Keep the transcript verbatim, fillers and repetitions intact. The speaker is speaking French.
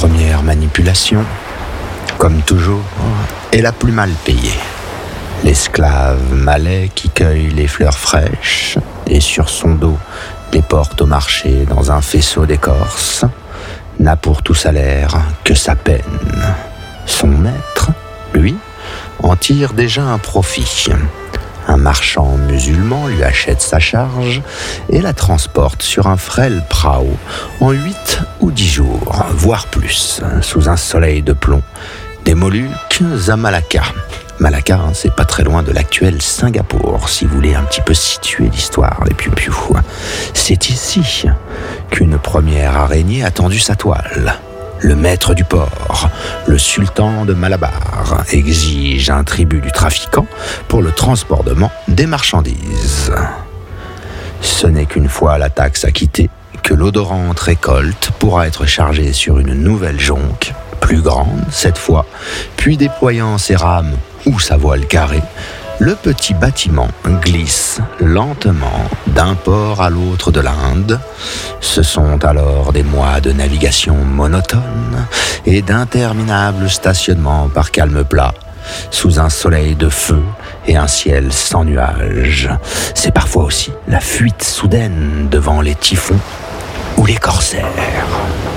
première manipulation, comme toujours, est la plus mal payée. L'esclave malais qui cueille les fleurs fraîches et sur son dos les porte au marché dans un faisceau d'écorce n'a pour tout salaire que sa peine. Son maître, lui, en tire déjà un profit. Un marchand musulman lui achète sa charge et la transporte sur un frêle prao en huit ou dix jours, voire plus, sous un soleil de plomb, des Moluques à Malacca. Malacca, hein, c'est pas très loin de l'actuel Singapour, si vous voulez un petit peu situer l'histoire des piou-piou. C'est ici qu'une première araignée a tendu sa toile. Le maître du port, le sultan de Malabar, exige un tribut du trafiquant pour le transportement des marchandises. Ce n'est qu'une fois la taxe acquittée que l'odorante récolte pourra être chargée sur une nouvelle jonque, plus grande cette fois, puis déployant ses rames ou sa voile carrée, le petit bâtiment glisse lentement d'un port à l'autre de l'Inde. Ce sont alors des mois de navigation monotone et d'interminables stationnements par calme plat, sous un soleil de feu et un ciel sans nuages. C'est parfois aussi la fuite soudaine devant les typhons ou les corsaires.